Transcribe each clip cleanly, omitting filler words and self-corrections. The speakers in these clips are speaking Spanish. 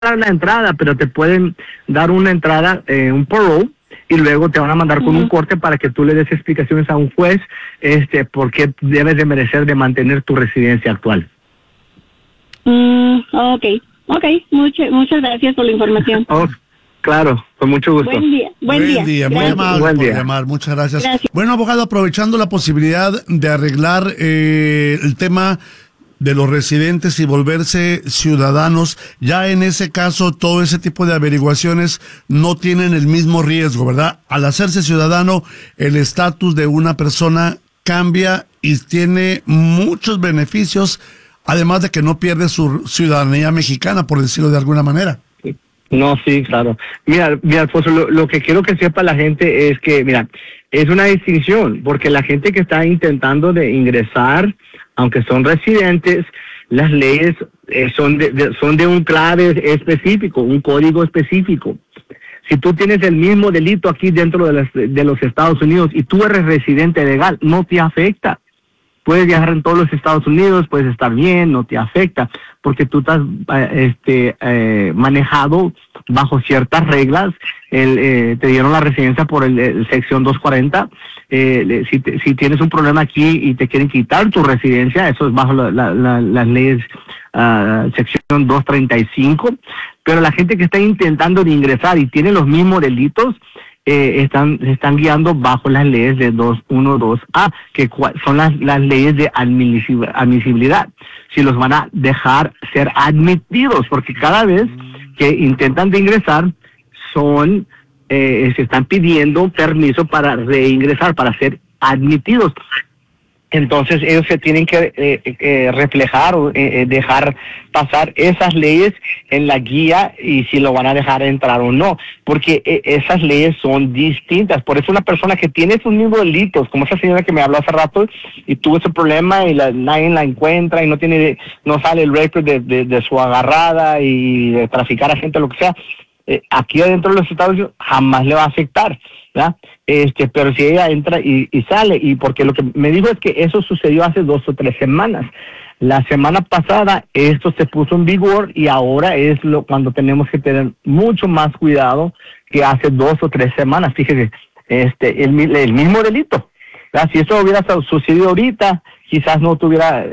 dar la entrada, pero te pueden dar una entrada, un parole, y luego te van a mandar con un corte para que tú le des explicaciones a un juez, por qué debes de merecer de mantener tu residencia actual. Okay. Muchas gracias por la información. Claro, con mucho gusto. Buen día. Muy amable Buen por día. llamar, muchas gracias. Bueno, abogado, aprovechando la posibilidad de arreglar el tema de los residentes y volverse ciudadanos, ya en ese caso todo ese tipo de averiguaciones no tienen el mismo riesgo, ¿verdad? Al hacerse ciudadano, el estatus de una persona cambia y tiene muchos beneficios, además de que no pierde su ciudadanía mexicana, por decirlo de alguna manera. No, sí, claro. Mira, Alfonso, lo que quiero que sepa la gente es que, mira, es una distinción, porque la gente que está intentando de ingresar, aunque son residentes, las leyes son de un clave específico, un código específico. Si tú tienes el mismo delito aquí dentro de los Estados Unidos y tú eres residente legal, no te afecta. Puedes viajar en todos los Estados Unidos, puedes estar bien, no te afecta, porque tú estás manejado bajo ciertas reglas. Te dieron la residencia por el sección 240. Si tienes un problema aquí y te quieren quitar tu residencia, eso es bajo las leyes sección 235. Pero la gente que está intentando de ingresar y tiene los mismos delitos, se están guiando bajo las leyes de 212A, que son las leyes de admisibilidad. Si los van a dejar ser admitidos, porque cada vez que intentan de ingresar, se están pidiendo permiso para reingresar, para ser admitidos. Entonces ellos se tienen que reflejar o dejar pasar esas leyes en la guía y si lo van a dejar entrar o no, porque esas leyes son distintas. Por eso una persona que tiene esos mismos delitos, como esa señora que me habló hace rato y tuvo ese problema y nadie la encuentra y no sale el récord de su agarrada y de traficar a gente, lo que sea, aquí adentro de los Estados Unidos jamás le va a afectar, ¿verdad? Pero si ella entra y sale, y porque lo que me dijo es que eso sucedió hace 2 o 3 semanas. La semana pasada esto se puso en vigor y ahora es cuando tenemos que tener mucho más cuidado que hace 2 o 3 semanas. Fíjese, el mismo delito, ¿verdad? Si eso hubiera sucedido ahorita, quizás no tuviera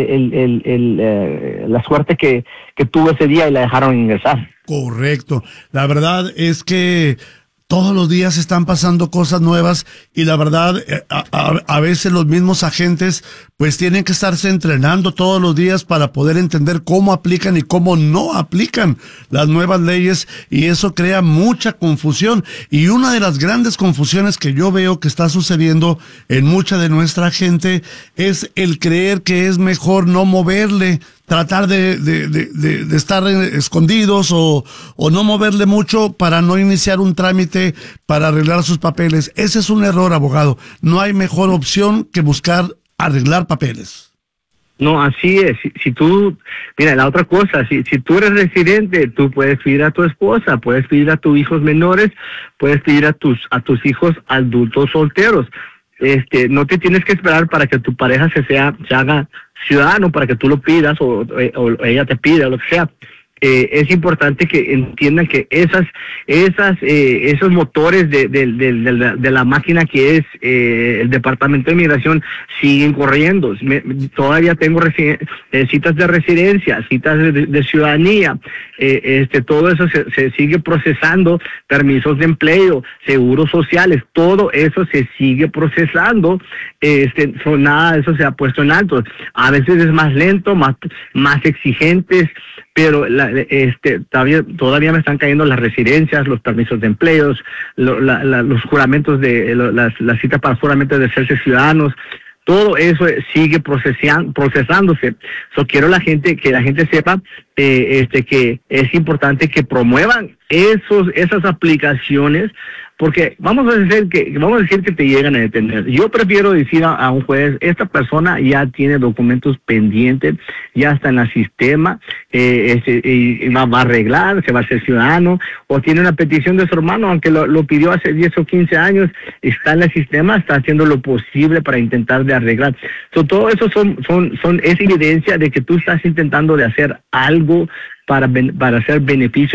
la suerte que tuvo ese día y la dejaron ingresar. Correcto. La verdad es que todos los días están pasando cosas nuevas y la verdad a veces los mismos agentes pues tienen que estarse entrenando todos los días para poder entender cómo aplican y cómo no aplican las nuevas leyes, y eso crea mucha confusión. Y una de las grandes confusiones que yo veo que está sucediendo en mucha de nuestra gente es el creer que es mejor no moverle, tratar de estar escondidos o no moverle mucho para no iniciar un trámite para arreglar sus papeles. Ese es un error, abogado. No hay mejor opción que buscar arreglar papeles. No, así es. Mira, la otra cosa, si tú eres residente, tú puedes pedir a tu esposa, puedes pedir a tus hijos menores, puedes pedir a tus hijos adultos solteros. No te tienes que esperar para que tu pareja se haga ciudadano para que tú lo pidas o ella te pida o lo que sea. Es importante que entiendan que esos motores de la máquina que es el Departamento de Migración siguen corriendo. Todavía tengo citas de residencia, citas de ciudadanía, todo eso se sigue procesando, permisos de empleo, seguros sociales, todo eso se sigue procesando. Nada de eso se ha puesto en alto. A veces es más lento, más exigentes, pero todavía me están cayendo las residencias, los permisos de empleos, los juramentos la cita para juramentos de serse ciudadanos. Todo eso sigue procesándose. Quiero que la gente sepa que es importante que promuevan esas aplicaciones, porque vamos a decir que te llegan a detener. Yo prefiero decir a un juez, esta persona ya tiene documentos pendientes, ya está en el sistema, y va a arreglar, se va a hacer ciudadano, o tiene una petición de su hermano, aunque lo pidió hace 10 o 15 años, está en el sistema, está haciendo lo posible para intentar de arreglar. Todo eso es evidencia de que tú estás intentando de hacer algo algo para hacer beneficio